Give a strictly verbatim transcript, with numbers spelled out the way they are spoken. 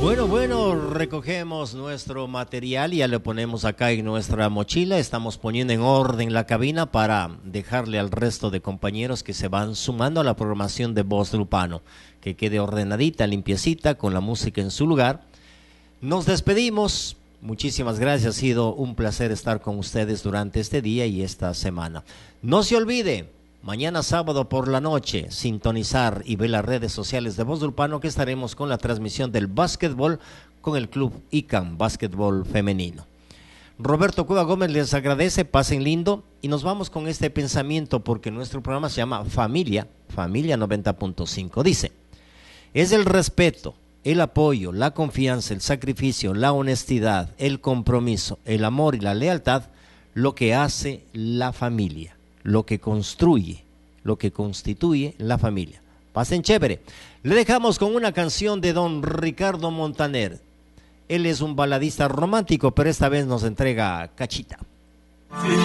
Bueno, bueno, recogemos nuestro material y ya lo ponemos acá en nuestra mochila. Estamos poniendo en orden la cabina para dejarle al resto de compañeros que se van sumando a la programación de Voz Lupano, que quede ordenadita, limpiecita, con la música en su lugar. Nos despedimos. Muchísimas gracias. Ha sido un placer estar con ustedes durante este día y esta semana. No se olvide, mañana sábado por la noche, sintonizar y ver las redes sociales de Voz Lupano, que estaremos con la transmisión del básquetbol con el Club I C A M Básquetbol Femenino. Roberto Cueva Gómez les agradece, pasen lindo y nos vamos con este pensamiento porque nuestro programa se llama Familia, Familia noventa punto cinco. Dice, es el respeto, el apoyo, la confianza, el sacrificio, la honestidad, el compromiso, el amor y la lealtad lo que hace la familia, lo que construye, lo que constituye la familia. Pasen chévere. Le dejamos con una canción de don Ricardo Montaner. Él es un baladista romántico, pero esta vez nos entrega Cachita.